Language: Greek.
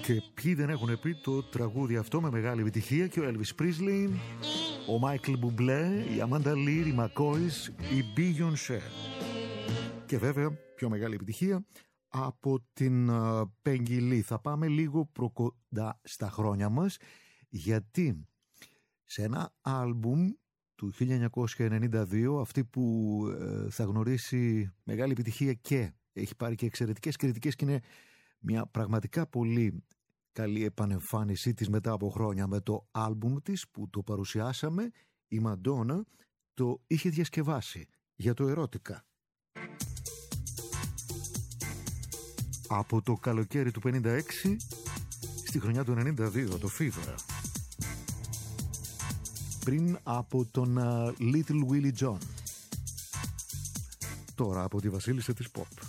Και ποιοι δεν έχουν πει το τραγούδι αυτό με μεγάλη επιτυχία? Και ο Elvis Presley, ο Michael Bublé, η Amanda Lear, η McCoys, η Beyoncé. Και βέβαια πιο μεγάλη επιτυχία από την Peggy Lee. Θα πάμε λίγο προκοντά στα χρόνια μας, γιατί σε ένα άλμπουμ του 1992, αυτή που θα γνωρίσει μεγάλη επιτυχία και έχει πάρει και εξαιρετικές κριτικές και είναι μια πραγματικά πολύ καλή επανεμφάνισή της μετά από χρόνια, με το άλμπουμ της που το παρουσιάσαμε, η Μαντόνα το είχε διασκευάσει για το ερώτικα. Από το καλοκαίρι του 56 στη χρονιά του 92, το Fever. Πριν από τον Little Willie John. Τώρα από τη βασίλισσα της pop.